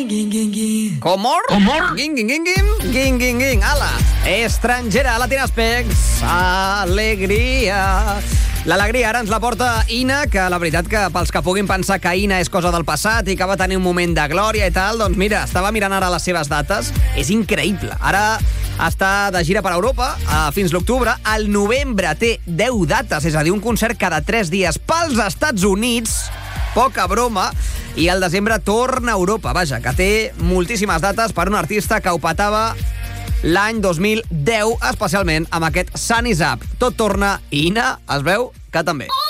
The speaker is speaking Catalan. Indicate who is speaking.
Speaker 1: Comor? Guing. Ala. Estrangera, Latinaspecs. Alegria. L'alegria ara ens la porta Ina, que la veritat que pels que puguin pensar que Ina és cosa del passat i que va tenir un moment de glòria i tal, doncs mira, estava mirant ara les seves dates. És increïble. Ara està de gira per Europa fins l'octubre. Al novembre té 10 dates, és a dir, un concert cada 3 dies pels Estats Units. Poca broma. I al desembre torna a Europa. Vaja, que té moltíssimes dates per un artista que ho petava l'any 2010, especialment amb aquest Sun Is Up. Tot torna i Ina es veu que també.